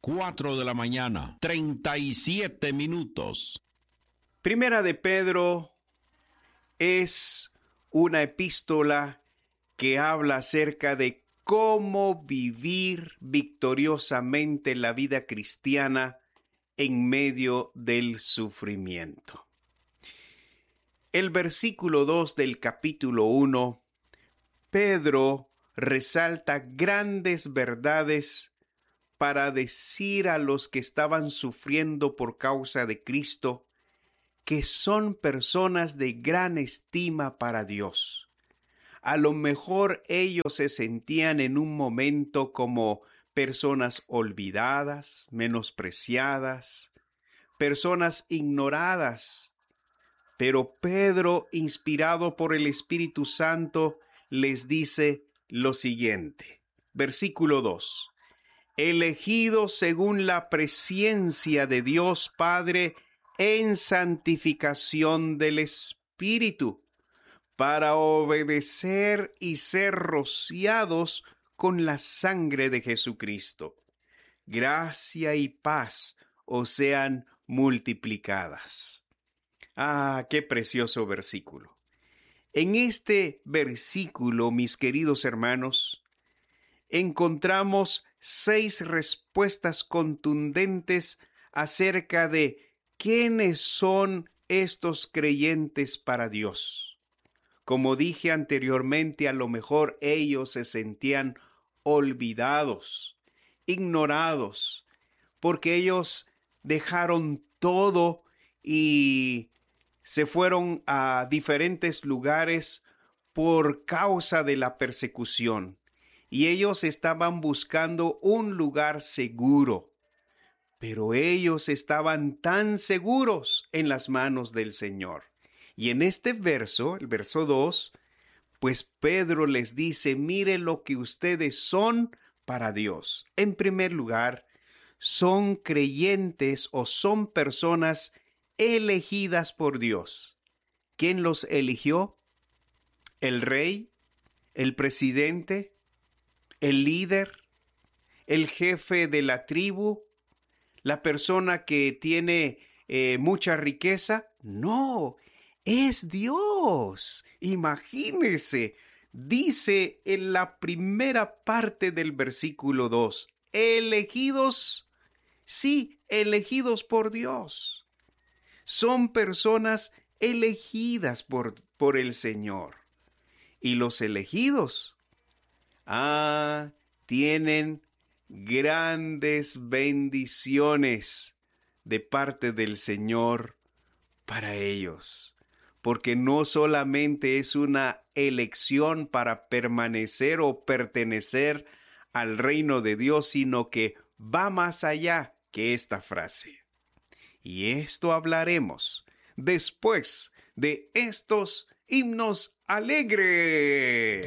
4 de la mañana, 37 minutos. Primera de Pedro es una epístola que habla acerca de cómo vivir victoriosamente la vida cristiana en medio del sufrimiento. El versículo 2 del capítulo 1, Pedro resalta grandes verdades para decir a los que estaban sufriendo por causa de Cristo que son personas de gran estima para Dios. A lo mejor ellos se sentían en un momento como personas olvidadas, menospreciadas, personas ignoradas. Pero Pedro, inspirado por el Espíritu Santo, les dice lo siguiente. Versículo 2. Elegidos según la presciencia de Dios Padre en santificación del Espíritu, para obedecer y ser rociados con la sangre de Jesucristo. Gracia y paz os sean multiplicadas. Ah, qué precioso versículo. En este versículo, mis queridos hermanos, encontramos 6 respuestas contundentes acerca de quiénes son estos creyentes para Dios. Como dije anteriormente, a lo mejor ellos se sentían olvidados, ignorados, porque ellos dejaron todo y se fueron a diferentes lugares por causa de la persecución. Y ellos estaban buscando un lugar seguro. Pero ellos estaban tan seguros en las manos del Señor. Y en este verso, el verso 2, pues Pedro les dice, mire lo que ustedes son para Dios. En primer lugar, son creyentes o son personas elegidas por Dios. ¿Quién los eligió? ¿El rey? ¿El presidente? ¿El líder? ¿El jefe de la tribu? ¿La persona que tiene mucha riqueza? No, es Dios. Imagínese, dice en la primera parte del versículo 2, elegidos, sí, elegidos por Dios. Son personas elegidas por el Señor. Y los elegidos, tienen grandes bendiciones de parte del Señor para ellos, porque no solamente es una elección para permanecer o pertenecer al reino de Dios, sino que va más allá que esta frase. Y esto hablaremos después de estos himnos alegres.